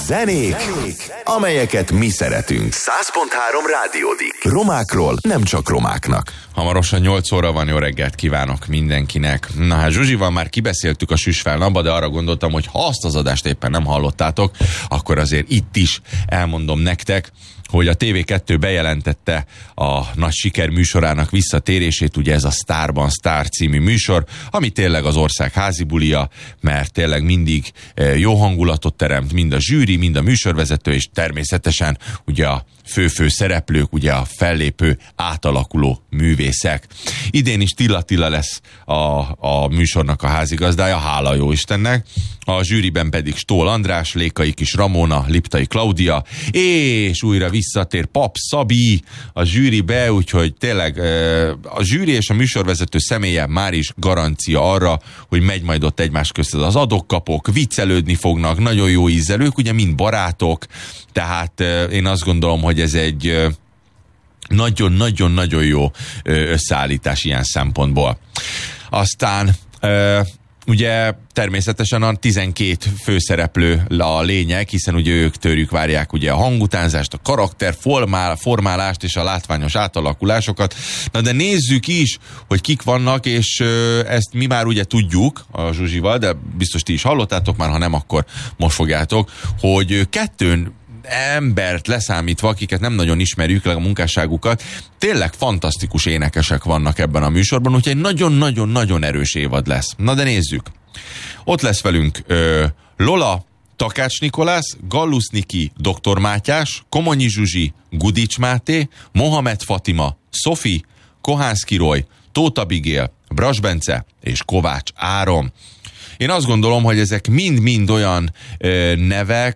Zenék, amelyeket mi szeretünk. 100.3 Rádiódik. Romákról nem csak romáknak. Hamarosan 8 óra van, jó reggelt kívánok mindenkinek. Na hát Zsuzsival már kibeszéltük a Süsfel napba, de arra gondoltam, hogy ha azt az adást éppen nem hallottátok, akkor azért itt is elmondom nektek, hogy a TV2 bejelentette a nagy siker műsorának visszatérését, ugye ez a Sztárban Sztár című műsor, ami tényleg az ország házi bulia, mert tényleg mindig jó hangulatot teremt, mind a zsűri, mind a műsorvezető, és természetesen ugye a fő szereplők, ugye a fellépő, átalakuló művészek. Idén is Tilla lesz a műsornak a házigazdája, hála jó Istennek. A zsűriben pedig Stól András, Lékai Kis Ramona, Liptai Klaudia, és újra visszatér Pap Szabi a zsűribe, úgyhogy tényleg a zsűri és a műsorvezető személye már is garancia arra, hogy megy majd ott egymás közt az adok-kapok, viccelődni fognak, nagyon jó ízzel, ők ugye mind barátok, tehát én azt gondolom, hogy ez egy nagyon-nagyon-nagyon jó összeállítás ilyen szempontból. Aztán ugye természetesen a 12 főszereplő a lényeg, hiszen ugye ők tőlük várják ugye a hangutánzást, a karakter formálást és a látványos átalakulásokat. Na de nézzük is, hogy kik vannak, és ezt mi már ugye tudjuk a Zsuzsival, de biztos ti is hallottátok már, ha nem, akkor most fogjátok, hogy kettőn embert leszámítva, akiket nem nagyon ismerjük, a munkásságukat, tényleg fantasztikus énekesek vannak ebben a műsorban, úgyhogy nagyon-nagyon-nagyon erős évad lesz. Na de nézzük. Ott lesz velünk Lola, Takács Nikolász, Gallusz Niki, Dr. Mátyás, Komonyi Zsuzsi, Gudics Máté, Mohamed Fatima, Szofi, Kohánszki Roy, Tóth Bigél, Brass Bence és Kovács Áron. Én azt gondolom, hogy ezek mind-mind olyan nevek,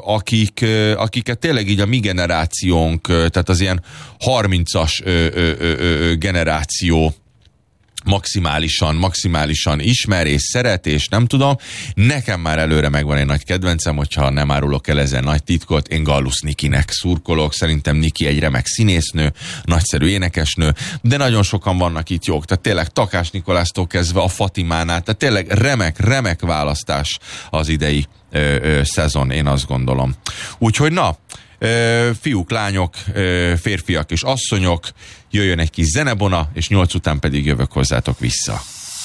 akiket tényleg így a mi generációnk, tehát az ilyen 30-as generáció maximálisan ismer és szeret, és nem tudom. Nekem már előre megvan egy nagy kedvencem, hogyha nem árulok el ezen nagy titkot, én Gallusz Nikinek szurkolok. Szerintem Niki egy remek színésznő, nagyszerű énekesnő, de nagyon sokan vannak itt jók. Tehát tényleg Takács Nikolásztól kezdve a Fatimánál, tehát tényleg remek választás az idei szezon, én azt gondolom. Úgyhogy na, fiúk, lányok, férfiak és asszonyok, jöjjön egy kis zenebona, és 8 után pedig jövök hozzátok vissza.